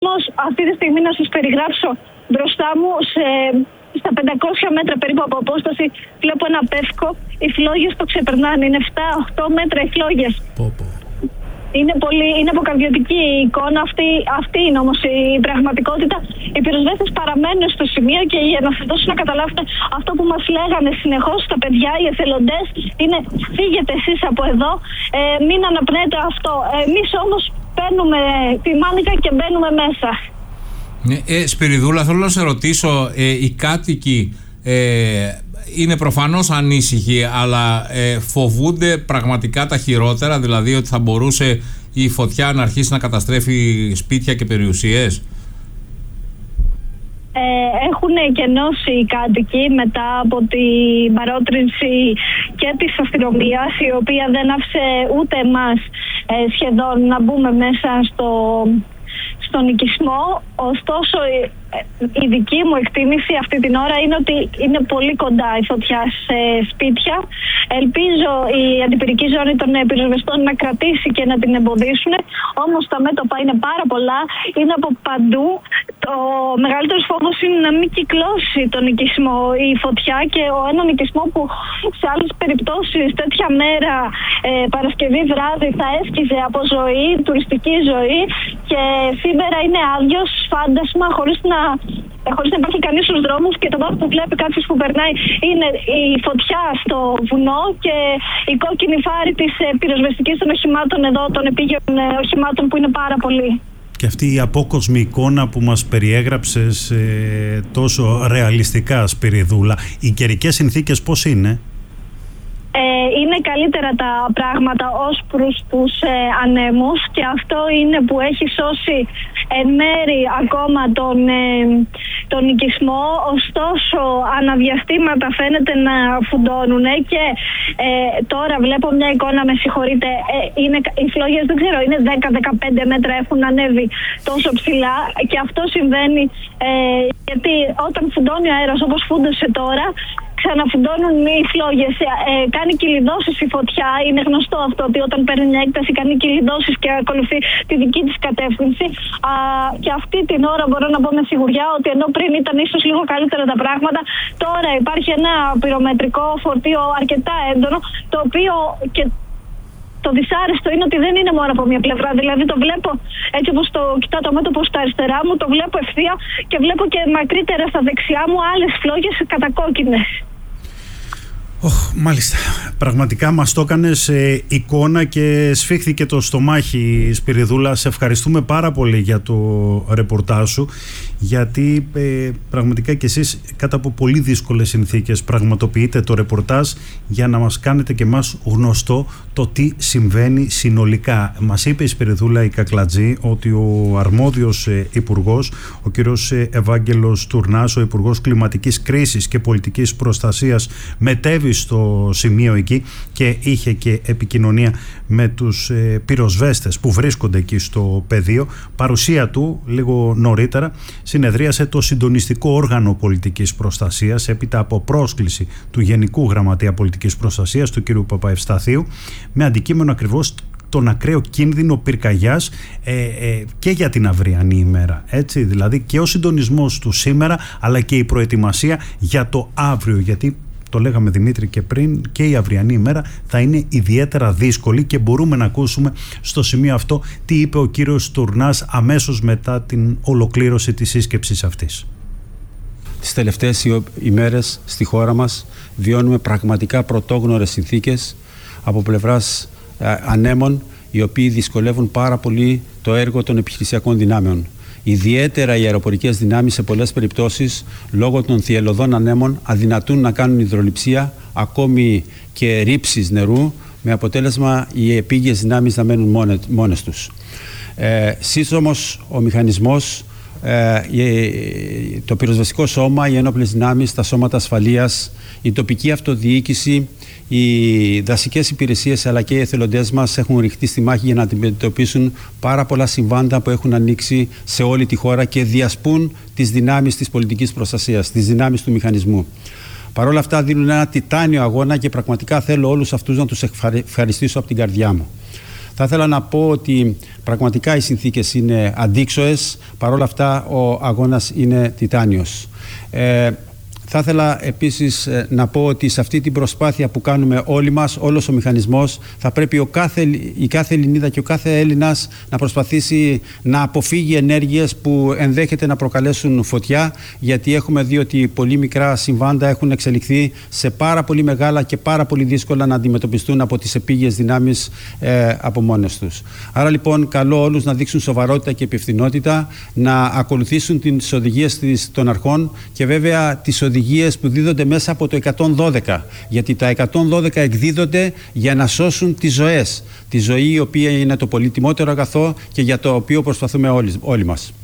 Όμως αυτή τη στιγμή να σας περιγράψω μπροστά μου στα 500 μέτρα περίπου από απόσταση βλέπω ένα πεύκο. Οι φλόγες το ξεπερνάνε. Είναι 7-8 μέτρα οι φλόγες. Είναι αποκαρδιωτική η εικόνα. Αυτή είναι όμως η πραγματικότητα. Οι πυροσβέστες παραμένουν στο σημείο και για να σας δώσω να καταλάβετε αυτό που μας λέγανε συνεχώς τα παιδιά, οι εθελοντές, είναι φύγετε εσείς από εδώ, μην αναπνέετε αυτό. Εμείς όμως παίρνουμε τη μάνικα και μπαίνουμε μέσα. Σπυριδούλα, θέλω να σε ρωτήσω, οι κάτοικοι είναι προφανώς ανήσυχοι, αλλά φοβούνται πραγματικά τα χειρότερα, δηλαδή ότι θα μπορούσε η φωτιά να αρχίσει να καταστρέφει σπίτια και περιουσίες? Έχουν εκενώσει οι κάτοικοι μετά από την παρότρινση και της αστυνομίας, η οποία δεν άφησε ούτε εμάς σχεδόν να μπούμε μέσα στον οικισμό. Ωστόσο η δική μου εκτίμηση αυτή την ώρα είναι ότι είναι πολύ κοντά η φωτιά σε σπίτια. Ελπίζω η αντιπυρική ζώνη των πυροσβεστών να κρατήσει και να την εμποδίσουν. Όμως τα μέτωπα είναι πάρα πολλά, είναι από παντού. Το μεγαλύτερος φόβος είναι να μην κυκλώσει τον οικισμό η φωτιά, και έναν οικισμό που σε άλλες περιπτώσεις τέτοια μέρα, Παρασκευή βράδυ, θα έσκυζε από ζωή, τουριστική ζωή, και σήμερα είναι άδειος, φάντασμα, χωρίς να υπάρχει κανείς στους δρόμους, και το μόνο που βλέπει κάποιος που περνάει είναι η φωτιά στο βουνό και η κόκκινη φάρη της πυροσβεστικής των οχημάτων εδώ, των επίγειων οχημάτων, που είναι πάρα πολλοί. Και αυτή η απόκοσμη εικόνα που μας περιέγραψες τόσο ρεαλιστικά, Σπυριδούλα, οι καιρικές συνθήκες πώς είναι? Είναι καλύτερα τα πράγματα ως προς τους ανέμους, και αυτό είναι που έχει σώσει εν μέρη ακόμα τον οικισμό. Ωστόσο αναδιαστήματα φαίνεται να φουντώνουν, και τώρα βλέπω μια εικόνα, με συγχωρείτε, οι φλόγες δεν ξέρω, είναι 10-15 μέτρα, έχουν ανέβει τόσο ψηλά, και αυτό συμβαίνει γιατί όταν φουντώνει ο αέρας όπως φούντωσε τώρα, ξαναφουντώνουν οι φλόγες. Κάνει κυλιδώσεις η φωτιά. Είναι γνωστό αυτό, ότι όταν παίρνει μια έκταση κάνει κυλιδώσεις και ακολουθεί τη δική της κατεύθυνση. Και αυτή την ώρα μπορώ να πω με σιγουριά ότι ενώ πριν ήταν ίσως λίγο καλύτερα τα πράγματα, τώρα υπάρχει ένα πυρομετρικό φορτίο αρκετά έντονο, το οποίο και το δυσάρεστο είναι ότι δεν είναι μόνο από μια πλευρά. Δηλαδή το βλέπω έτσι όπως το κοιτάω το μέτωπο στα αριστερά μου, το βλέπω ευθεία, και βλέπω και μακρύτερα στα δεξιά μου άλλες φλόγες κατακόκκινες. Μάλιστα. Πραγματικά μας το έκανες εικόνα και σφίχθηκε το στομάχι, Σπυριδούλα. Σε ευχαριστούμε πάρα πολύ για το ρεπορτάζ σου, γιατί πραγματικά και εσείς κάτω από πολύ δύσκολες συνθήκες πραγματοποιείτε το ρεπορτάζ για να μας κάνετε και εμάς γνωστό το τι συμβαίνει συνολικά. Μας είπε η Σπυριδούλα η Κακλατζή ότι ο αρμόδιος υπουργός, ο κύριος Ευάγγελος Τουρνάς, ο υπουργός κλιματικής κρίσης και πολιτικής προστασίας, μετέβη στο σημείο εκεί και είχε και επικοινωνία με τους πυροσβέστες που βρίσκονται εκεί στο πεδίο. Παρουσία του λίγο νωρίτερα συνεδρίασε το συντονιστικό όργανο πολιτικής προστασίας έπειτα από πρόσκληση του Γενικού Γραμματέα Πολιτικής Προστασίας, του κ. Παπαευσταθίου, με αντικείμενο ακριβώς τον ακραίο κίνδυνο πυρκαγιάς και για την αυριανή ημέρα. Έτσι, δηλαδή και ο συντονισμός του σήμερα, αλλά και η προετοιμασία για το αύριο, γιατί το λέγαμε, Δημήτρη, και πριν, και η αυριανή ημέρα θα είναι ιδιαίτερα δύσκολη, και μπορούμε να ακούσουμε στο σημείο αυτό τι είπε ο κύριος Τουρνάς αμέσως μετά την ολοκλήρωση της σύσκεψης αυτής. Τις τελευταίες ημέρες στη χώρα μας βιώνουμε πραγματικά πρωτόγνωρες συνθήκες από πλευράς ανέμων, οι οποίοι δυσκολεύουν πάρα πολύ το έργο των επιχειρησιακών δυνάμεων. Ιδιαίτερα οι αεροπορικές δυνάμεις σε πολλές περιπτώσεις, λόγω των θυελλωδών ανέμων, αδυνατούν να κάνουν υδρολειψία, ακόμη και ρήψεις νερού, με αποτέλεσμα οι επίγειες δυνάμεις να μένουν μόνες τους. Σύντομος ο μηχανισμός, το πυροσβεστικό σώμα, οι ένοπλες δυνάμεις, τα σώματα ασφαλείας, η τοπική αυτοδιοίκηση, οι δασικές υπηρεσίες αλλά και οι εθελοντές μας έχουν ρηχτεί στη μάχη για να αντιμετωπίσουν πάρα πολλά συμβάντα που έχουν ανοίξει σε όλη τη χώρα και διασπούν τις δυνάμεις της πολιτικής προστασίας, τις δυνάμεις του μηχανισμού. Παρ' όλα αυτά δίνουν ένα τιτάνιο αγώνα και πραγματικά θέλω όλους αυτούς να τους ευχαριστήσω από την καρδιά μου. Θα ήθελα να πω ότι πραγματικά οι συνθήκες είναι αντίξωες, παρόλα αυτά ο αγώνας είναι τιτάνιος. Θα ήθελα επίσης να πω ότι σε αυτή την προσπάθεια που κάνουμε όλοι μας, όλος ο μηχανισμός, θα πρέπει η κάθε Ελληνίδα και ο κάθε Έλληνας να προσπαθήσει να αποφύγει ενέργειες που ενδέχεται να προκαλέσουν φωτιά, γιατί έχουμε δει ότι πολύ μικρά συμβάντα έχουν εξελιχθεί σε πάρα πολύ μεγάλα και πάρα πολύ δύσκολα να αντιμετωπιστούν από τις επίγειες δυνάμεις από μόνες τους. Άρα λοιπόν καλώ όλους να δείξουν σοβαρότητα και υπευθυνότητα, να ακολουθήσουν τις οδηγίες των αρχών και βέβαια τις οδηγίες που δίδονται μέσα από το 112, γιατί τα 112 εκδίδονται για να σώσουν τις ζωές, τη ζωή η οποία είναι το πολυτιμότερο αγαθό και για το οποίο προσπαθούμε όλοι μας.